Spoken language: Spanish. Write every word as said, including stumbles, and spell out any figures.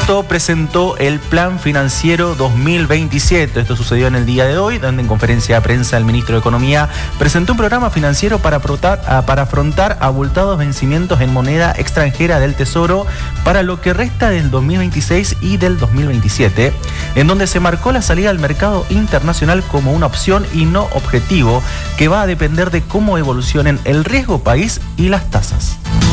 Junto presentó el Plan Financiero dos mil veintisiete. Esto sucedió en el día de hoy, donde en conferencia de prensa el ministro de Economía presentó un programa financiero para afrontar, para afrontar abultados vencimientos en moneda extranjera del Tesoro para lo que resta del dos mil veintiséis y del dos mil veintisiete, en donde se marcó la salida al mercado internacional como una opción y no objetivo, que va a depender de cómo evolucionen el riesgo país y las tasas.